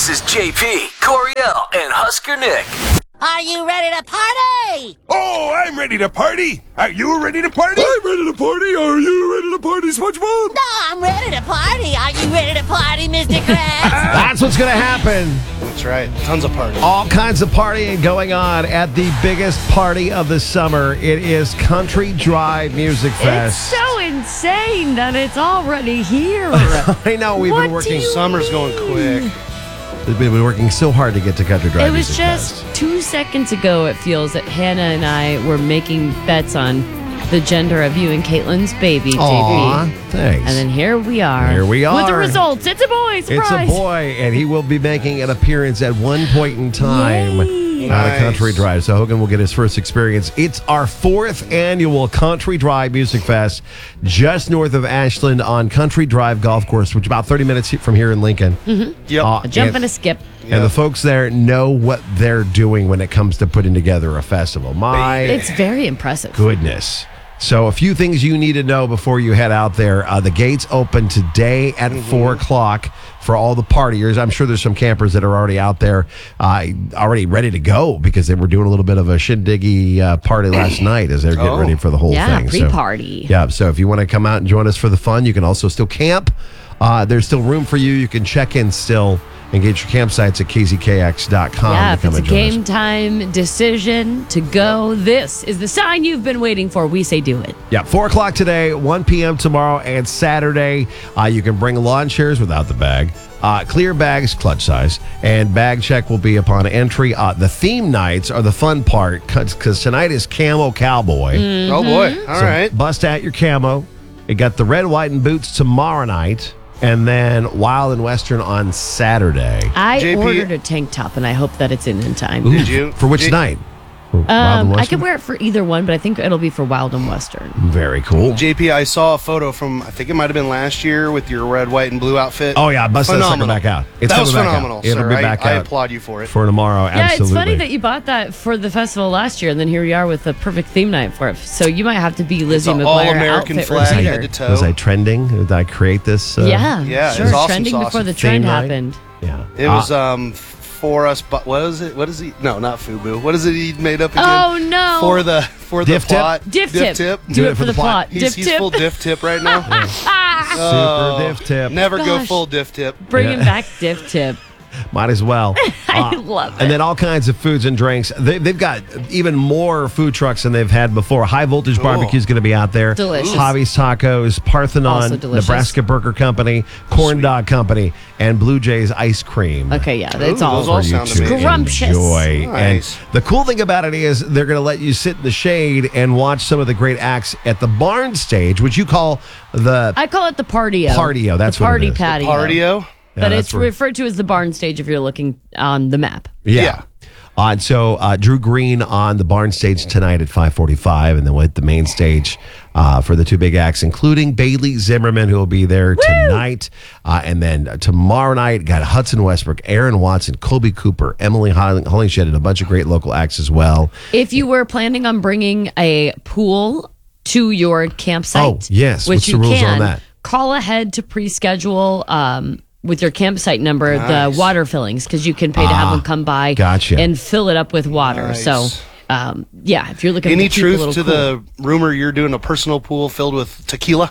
This is JP, Coriel, and Husker Nick. Are you ready to party? Oh, I'm ready to party. Are you ready to party? I'm ready to party. Are you ready to party, SpongeBob? No, I'm ready to party. Are you ready to party, Mr. Krabs? That's what's going to happen. That's right. Tons of parties. All kinds of partying going on at the biggest party of the summer. It is Country Drive Music It's Fest. so insane that it's already here. I know we've What been do working. you Summer's going quick. We've been working so hard to get to Country Drive It was Music just Fest. 2 seconds ago, it feels, that Hannah and I were making bets on the gender of you and Caitlin's baby, Aw, JP. thanks. And then here we are. Here we With the are. results. It's a boy. Surprise. It's a boy, and he will be making an appearance at one point in time Yay. on a Nice. Country Drive. So Hogan will get his first experience. It's our 4th annual Country Drive Music Fest, just north of Ashland on Country Drive Golf Course, which is about 30 minutes from here in Lincoln. Yep. A jump and a skip. And the folks there know what they're doing when it comes to putting together a festival. My It's very impressive. goodness. So a few things you need to know before you head out there. The gates open today at 4 o'clock for all the partiers. I'm sure there's some campers that are already out there, already ready to go because they were doing a little bit of a shindiggy party last night as they're getting ready for the whole Yeah, thing. pre-party. Yeah, so if you want to come out and join us for the fun, you can also still camp. There's still room for you. You can check in still and get your campsites at kzkx.com. Yeah, to if come it's a and join us. game time decision to go, this is the sign you've been waiting for. We say do it. Yeah, 4 o'clock today, 1 p.m. tomorrow, and Saturday. You can bring lawn chairs without the bag. Clear bags, clutch size, and bag check will be upon entry. The theme nights are the fun part because tonight is Camo Cowboy. Oh, boy. All right. So bust out your camo. You got the red, white, and boots tomorrow night, and then Wild and Western on Saturday. I JP ordered a tank top, and I hope that it's in time. Did you? For which night? For Wild and I Western? could wear it for either one, but I think it'll be for Wild and Western. Very cool. JP, I saw a photo from, I think it might have been last year with your red, white, and blue outfit. Oh, yeah, bust that sucker Phenomenal. back out. It's that was coming back out. phenomenal, It'll sir. be back I out applaud you for it. for tomorrow. Yeah, Absolutely. it's funny that you bought that for the festival last year, and then here we are with the perfect theme night for it. So you might have to be Lizzie It's an McGuire all-American outfit flag repeater. head to toe. Was I trending? Did I create this? Yeah, Yeah, sure. it's awesome Trending sauce. before the Theme trend night? happened. Yeah. It was for us, but what is it? What is he? No, not Fubu. What is it he made up again? Oh, no. For the Diff tip? plot. Diff tip. Do Do it it for the plot. He's Diff tip. full diff tip right now. Super diff tip. Never go Gosh. full diff tip. Bringing back Diff Tip. Might as well. I love it. And then all kinds of foods and drinks. They've got even more food trucks than they've had before. High Voltage Barbecue is going to be out there. Delicious. Hobby's Tacos, Parthenon, Also delicious. Nebraska Burger Company, Corn Dog Company, and Blue Jays Ice Cream. Okay, yeah, it's Ooh, all those all For you sound to amazing. Scrumptious. enjoy. Nice. And the cool thing about it is they're going to let you sit in the shade and watch some of the great acts at the barn stage, which you call the I call it the partio. Partio, that's the what it party is. patio. Cardio. But that's it's where- referred to as the barn stage if you're looking on the map. Yeah. And so Drew Green on the barn stage tonight at 5:45, and then we'll hit the main stage for the two big acts, including Bailey Zimmerman, who will be there tonight. And then tomorrow night, got Hudson Westbrook, Aaron Watson, Colby Cooper, Emily Hollingshed, and a bunch of great local acts as well. If you were planning on bringing a pool to your campsite, Oh, yes. which What's you the rules can, on that? call ahead to pre-schedule with your campsite number the water fillings because you can pay to have them come by gotcha. and fill it up with water. Nice. So, yeah, if you're looking Any to keep a truth little to cool. the rumor you're doing a personal pool filled with tequila?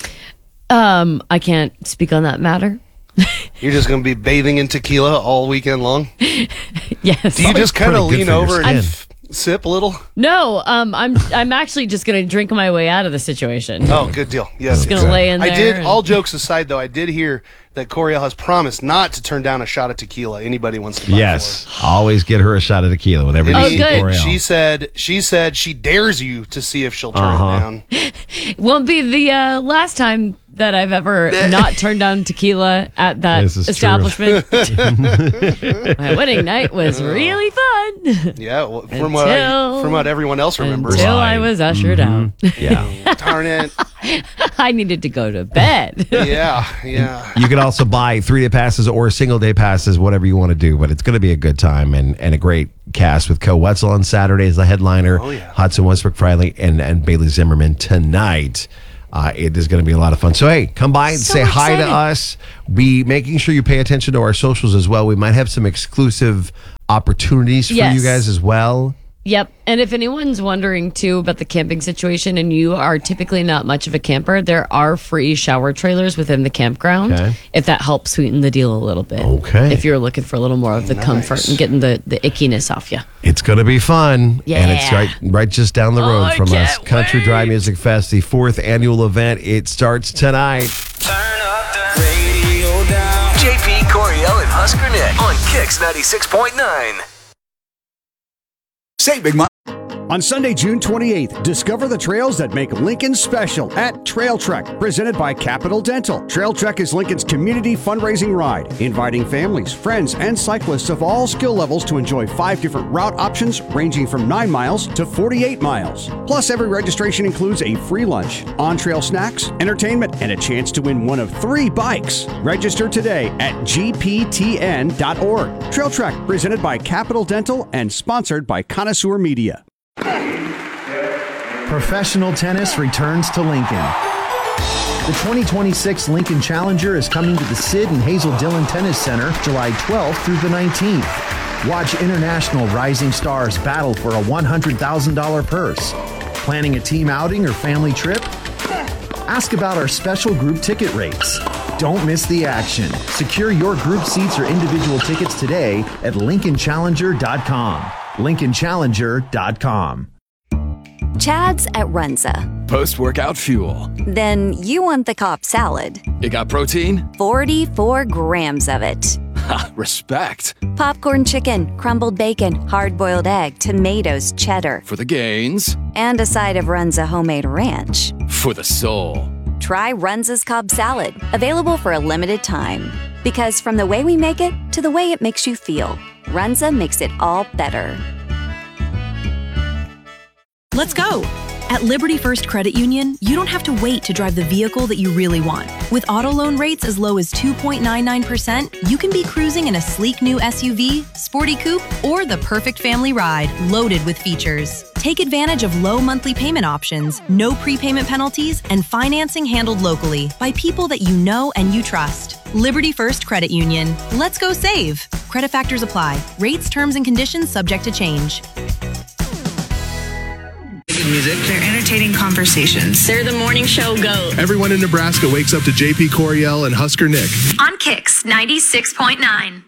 I can't speak on that matter. You're just going to be bathing in tequila all weekend long? Yes. Do you just kind of pretty good lean for your over and skin. sip a little? No, I'm actually just gonna drink my way out of the situation. Oh, good deal. Yes. Just gonna lay in there. I did. and- All jokes aside, though, I did hear that Coriel has promised not to turn down a shot of tequila. Anybody wants to buy Yes. Always get her a shot of tequila whenever for you her. see good. Coriel. She said she dares you to see if she'll turn it down. Won't be the last time that I've ever not turned down tequila at that This is true. establishment. My wedding night was really fun Yeah, well, Until- from what everyone else remembers. until I was ushered out. Yeah. Darn it. I needed to go to bed. Yeah. You can also buy 3-day passes or single-day passes, whatever you want to do. But it's going to be a good time and a great cast with Co Wetzel on Saturday as the headliner, Oh, yeah. Hudson Westbrook Friday, and Bailey Zimmerman tonight. It is going to be a lot of fun. So, hey, come by and So say hi to excited. us. Be making sure you pay attention to our socials as well. We might have some exclusive opportunities for Yes. you guys as well. Yep. And if anyone's wondering too about the camping situation and you are typically not much of a camper, there are free shower trailers within the campground. Okay. If that helps sweeten the deal a little bit. Okay. If you're looking for a little more of the comfort and getting the ickiness off you. It's going to be fun. Yeah. And it's right just down the road I from us. can't Country wait. Dry Music Fest, the 4th annual event. It starts tonight. Turn up the radio down. JP, Coriel, and Husker Nick on Kix 96.9. Say, big man. On Sunday, June 28th, discover the trails that make Lincoln special at Trail Trek, presented by Capital Dental. Trail Trek is Lincoln's community fundraising ride, inviting families, friends, and cyclists of all skill levels to enjoy 5 different route options ranging from 9 miles to 48 miles. Plus, every registration includes a free lunch, on-trail snacks, entertainment, and a chance to win one of 3 bikes. Register today at gptn.org. Trail Trek, presented by Capital Dental and sponsored by Connoisseur Media. Professional tennis returns to Lincoln. The 2026 Lincoln Challenger is coming to the Sid and Hazel Dillon Tennis Center July 12th through the 19th. Watch international rising stars battle for a $100,000 purse. Planning a team outing or family trip? Ask about our special group ticket rates. Don't miss the action. Secure your group seats or individual tickets today at LincolnChallenger.com. LincolnChallenger.com. Chad's at Runza. Post-workout fuel. Then you want the Cobb salad. It got protein? 44 grams of it. Ha, respect. Popcorn chicken, crumbled bacon, hard-boiled egg, tomatoes, cheddar. For the gains. And a side of Runza homemade ranch. For the soul. Try Runza's Cobb salad. Available for a limited time. Because from the way we make it to the way it makes you feel, Runza makes it all better. Let's go! At Liberty First Credit Union, you don't have to wait to drive the vehicle that you really want. With auto loan rates as low as 2.99%, you can be cruising in a sleek new SUV, sporty coupe, or the perfect family ride loaded with features. Take advantage of low monthly payment options, no prepayment penalties, and financing handled locally by people that you know and you trust. Liberty First Credit Union. Let's go save! Credit factors apply. Rates, terms, and conditions subject to change. Music. They're entertaining conversations. They're the morning show GOAT. Everyone in Nebraska wakes up to JP Coriel and Husker Nick. On Kix 96.9.